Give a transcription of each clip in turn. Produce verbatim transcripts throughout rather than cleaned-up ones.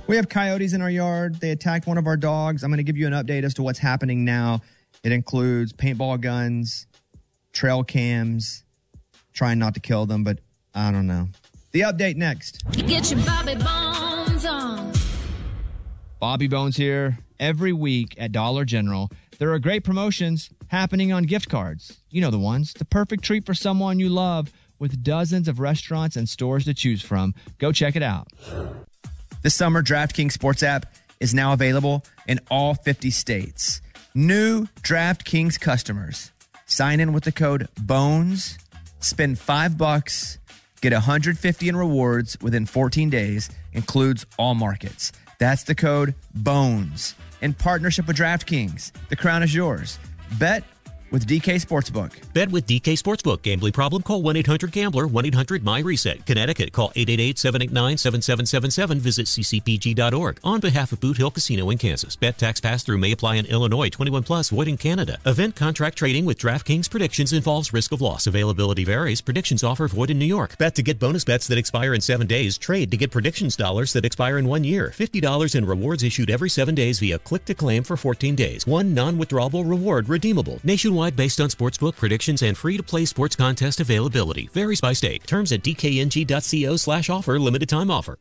We have coyotes in our yard. They attacked one of our dogs. I'm going to give you an update as to what's happening now. It includes paintball guns, trail cams, trying not to kill them, but I don't know. The update next. Get your Bobby Bones on. Bobby Bones here. Every week at Dollar General, there are great promotions happening on gift cards. You know the ones. The perfect treat for someone you love with dozens of restaurants and stores to choose from. Go check it out. This summer, DraftKings Sports app is now available in all fifty states. New DraftKings customers. Sign in with the code BONES, spend five bucks, get one hundred fifty in rewards within fourteen days, includes all markets. That's the code BONES. In partnership with DraftKings, the crown is yours. Bet with D K Sportsbook. Bet with D K Sportsbook. Gambling problem? Call one eight hundred gambler, one eight hundred my reset. Connecticut, call eight eight eight, seven eight nine, seven seven seven seven. Visit c c p g dot org. On behalf of Boot Hill Casino in Kansas. Bet tax pass-through may apply in Illinois. twenty-one plus, void in Canada. Event contract trading with DraftKings predictions involves risk of loss. Availability varies. Predictions offer void in New York. Bet to get bonus bets that expire in seven days. Trade to get predictions dollars that expire in one year. fifty dollars in rewards issued every seven days via click-to-claim for fourteen days. One non-withdrawable reward redeemable. Nationwide based on sportsbook predictions and free-to-play sports contest availability. Varies by state. Terms at d k n g dot co slash offer. Limited time offer.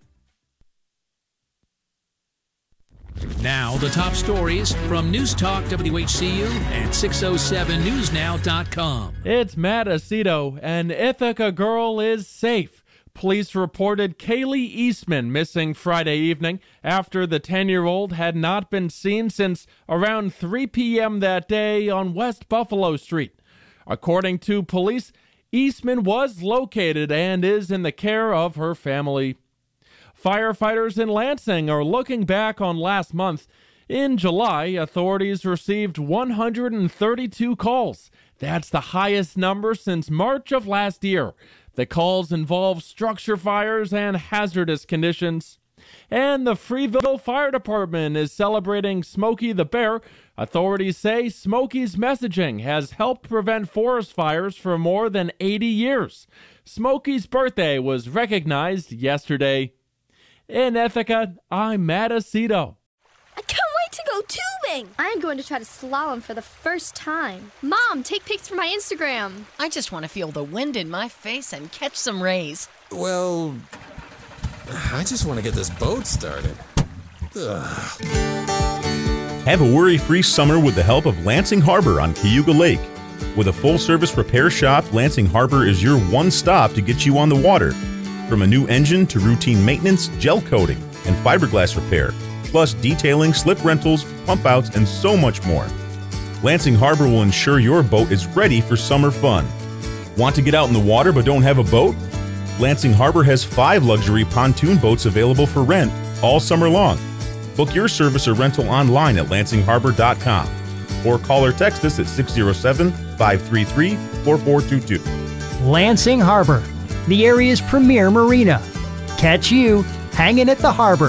Now, the top stories from News Talk W H C U and six oh seven news now dot com. It's Matt Aceto. An Ithaca girl is safe. Police reported Kaylee Eastman missing Friday evening after the ten-year-old had not been seen since around three p.m. that day on West Buffalo Street. According to police, Eastman was located and is in the care of her family. Firefighters in Lansing are looking back on last month. In July, authorities received one hundred thirty-two calls. That's the highest number since March of last year. The calls involve structure fires and hazardous conditions. And the Freeville Fire Department is celebrating Smokey the Bear. Authorities say Smokey's messaging has helped prevent forest fires for more than eighty years. Smokey's birthday was recognized yesterday. In Ithaca, I'm Matt Aceto. I can't wait to go tubing! I'm going to try to slalom for the first time. Mom, take pics for my Instagram. I just want to feel the wind in my face and catch some rays. Well, I just want to get this boat started. Ugh. Have a worry-free summer with the help of Lansing Harbor on Cayuga Lake. With a full-service repair shop, Lansing Harbor is your one stop to get you on the water. From a new engine to routine maintenance, gel coating, and fiberglass repair, plus detailing, slip rentals, pump outs, and so much more. Lansing Harbor will ensure your boat is ready for summer fun. Want to get out in the water but don't have a boat? Lansing Harbor has five luxury pontoon boats available for rent all summer long. Book your service or rental online at lansing harbor dot com or call or text us at six oh seven, five three three, four four two two. Lansing Harbor, the area's premier marina. Catch you hanging at the harbor.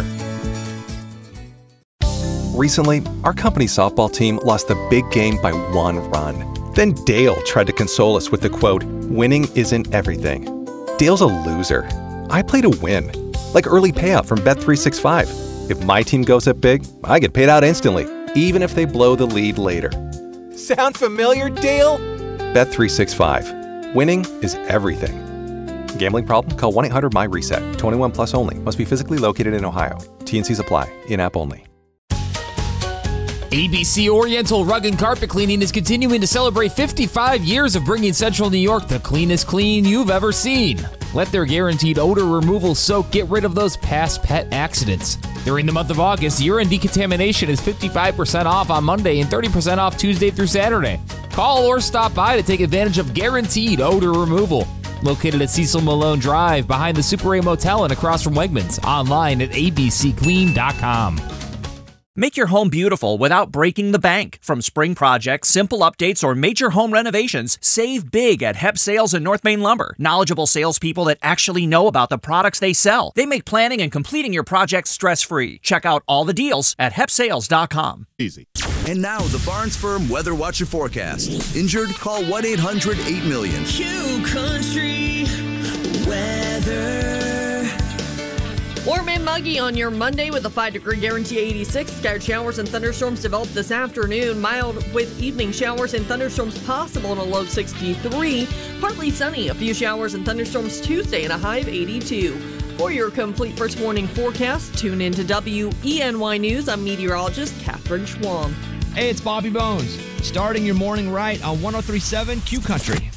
Recently, our company softball team lost the big game by one run. Then Dale tried to console us with the quote, "Winning isn't everything." Dale's a loser. I play to win, like early payout from Bet three sixty-five. If my team goes up big, I get paid out instantly, even if they blow the lead later. Sound familiar, Dale? Bet three sixty-five. Winning is everything. Gambling problem? Call one eight hundred my reset. twenty-one plus only. Must be physically located in Ohio. T and Cs apply. In-app only. A B C Oriental Rug and Carpet Cleaning is continuing to celebrate fifty-five years of bringing Central New York the cleanest clean you've ever seen. Let their guaranteed odor removal soak get rid of those past pet accidents. During the month of August, urine decontamination is fifty-five percent off on Monday and thirty percent off Tuesday through Saturday. Call or stop by to take advantage of guaranteed odor removal. Located at Cecil Malone Drive, behind the Super A Motel and across from Wegmans. Online at a b c clean dot com. Make your home beautiful without breaking the bank. From spring projects, simple updates, or major home renovations, save big at Hep Sales and North Main Lumber. Knowledgeable salespeople that actually know about the products they sell. They make planning and completing your projects stress-free. Check out all the deals at hep sales dot com. Easy. And now, the Barnes Firm Weather Watcher Forecast. Injured? Call one eight hundred eight million. Q Country Weather. Warm and muggy on your Monday with a five degree guarantee eighty-six. Scattered showers and thunderstorms develop this afternoon. Mild with evening showers and thunderstorms possible in a low sixty-three. Partly sunny. A few showers and thunderstorms Tuesday and a high of eighty-two. For your complete first morning forecast, tune in to W E N Y News. I'm meteorologist Catherine Schwam. Hey, it's Bobby Bones. Starting your morning right on one oh three point seven Q Country.